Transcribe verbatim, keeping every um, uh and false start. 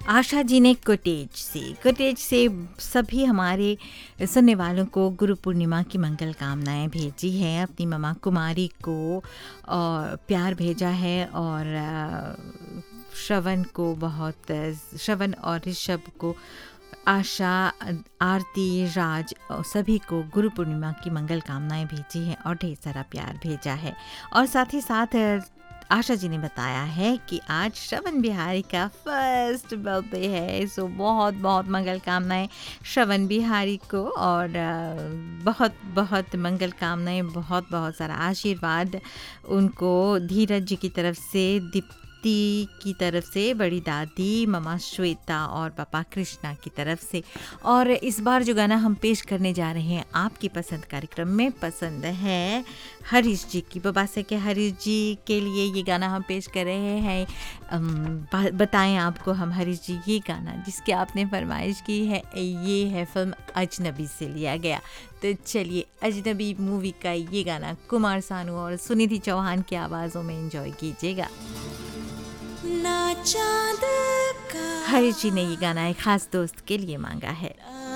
आशा जी ने कोटेज से कोटेज से सभी हमारे सुनने वालों को गुरु पूर्णिमा की मंगल कामनाएं भेजी हैं। अपनी ममा कुमारी को और प्यार भेजा है और अ, श्रवण को बहुत श्रवण और ऋषभ को, आशा, आरती, राज और सभी को गुरु पूर्णिमा की मंगल कामनाएं भेजी हैं और ढेर सारा प्यार भेजा है। और साथ ही साथ आशा जी ने बताया है कि आज श्रवण बिहारी का फर्स्ट बर्थडे है। सो बहुत बहुत मंगल कामनाएं श्रवण बिहारी को और अ, बहुत बहुत मंगल कामनाएं, बहुत बहुत सारा आशीर्वाद उनको धीरज जी की तरफ से, दीप्ति की तरफ से, बड़ी दादी ममा श्वेता और पापा कृष्णा की तरफ से। और इस बार जो गाना हम पेश करने जा रहे हैं आपकी पसंद कार्यक्रम में, पसंद है हरीश जी की। बाबा से के हरीश जी के लिए ये गाना हम पेश कर रहे हैं। अम, ब- बताएं आपको हम हरीश जी, ये गाना जिसकी आपने फरमाइश की है, ये है फिल्म अजनबी से लिया गया। तो चलिए अजनबी मूवी का ये गाना कुमार सानू और सुनिधि चौहान की आवाज़ों में एंजॉय कीजिएगा। ना चांद का हरीश जी ने ये गाना एक खास दोस्त के लिए मांगा है।